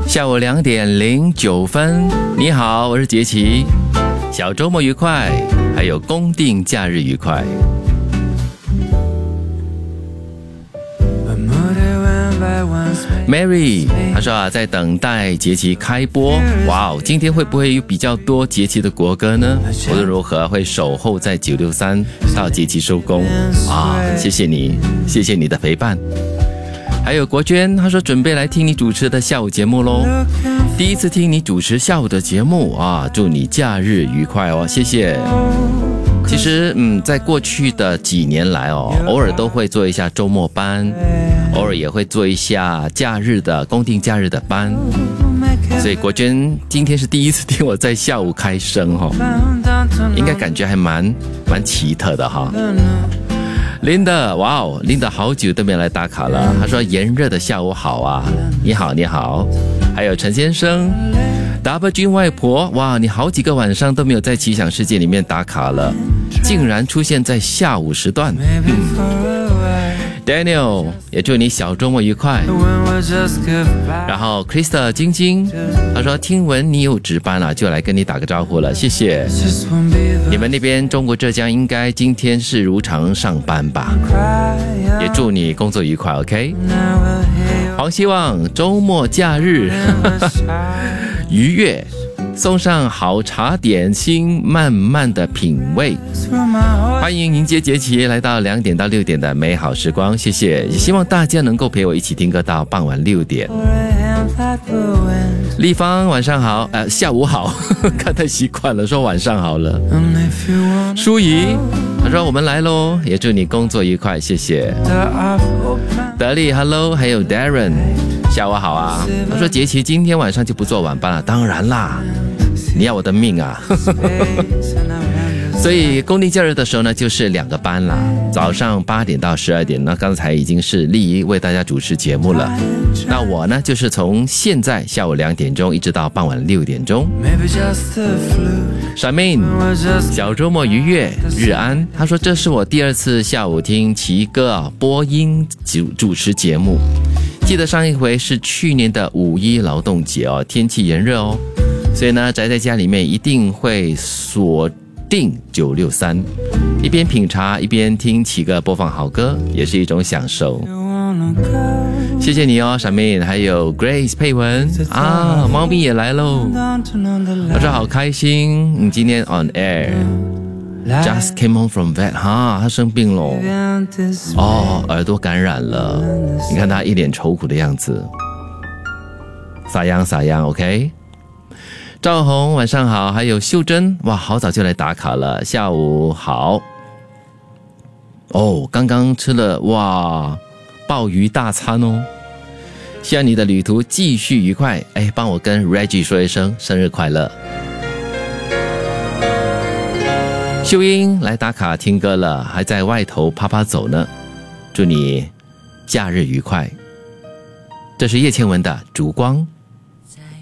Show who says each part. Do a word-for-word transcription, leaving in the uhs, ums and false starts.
Speaker 1: 下午两点零九分，你好，我是杰奇。小周末愉快，还有公定假日愉快。Mary 她说啊，在等待节气开播。哇哦，今天会不会有比较多节气的国歌呢？无论如何会守候在九六三到节气收工啊！谢谢你，谢谢你的陪伴。还有国娟，她说准备来听你主持的下午节目咯。第一次听你主持下午的节目啊，祝你假日愉快哦，谢谢。其实，嗯，在过去的几年来哦，偶尔都会做一下周末班，偶尔也会做一下假日的公定假日的班。所以国娟今天是第一次听我在下午开声哦，应该感觉还蛮蛮奇特的哈。Linda， 哇哦 ，Linda 好久都没来打卡了。她说炎热的下午好啊，你好你好。还有陈先生 ，W 君外婆，哇，你好几个晚上都没有在奇想世界里面打卡了，竟然出现在下午时段。嗯 Daniel 也祝你小周末愉快。然后 Krista 晶晶，她说听闻你有值班了，就来跟你打个招呼了，谢谢。你们那边中国浙江应该今天是如常上班吧？也祝你工作愉快 ，OK？ 黄希望周末假日愉悦，送上好茶点心，慢慢的品味。欢迎迎接节气来到两点到六点的美好时光，谢谢。也希望大家能够陪我一起听歌到傍晚六点。立方晚上好，呃，下午好，看太习惯了，说晚上好了。舒怡他说我们来咯，也祝你工作愉快，谢谢。德利 Hello， 还有 Darren 下午好啊。他说杰奇今天晚上就不做晚班了，当然啦，你要我的命啊。所以公定假日的时候呢，就是两个班啦，早上八点到十二点，那刚才已经是丽怡为大家主持节目了。那我呢，就是从现在下午两点钟一直到傍晚六点钟。闪妹小周末愉悦，日安他说这是我第二次下午听奇哥啊播音主主持节目，记得上一回是去年的五一劳动节哦，天气炎热哦，所以呢宅在家里面一定会锁定九六三，一边品茶一边听奇哥播放好歌，也是一种享受。谢谢你哦，闪妹，还有 Grace 佩文啊，猫咪也来喽。他说好开心，你今天 on air just came home from vet 哈，他生病了哦，耳朵感染了，你看他一脸愁苦的样子。撒样撒样 OK。赵红晚上好，还有秀珍，哇，好早就来打卡了，下午好。哦，刚刚吃了哇鲍鱼大餐哦，希望你的旅途继续愉快。哎，帮我跟 Reggie 说一声生日快乐。秀英来打卡听歌了，还在外头趴趴走呢，祝你假日愉快。这是叶倩文的烛光。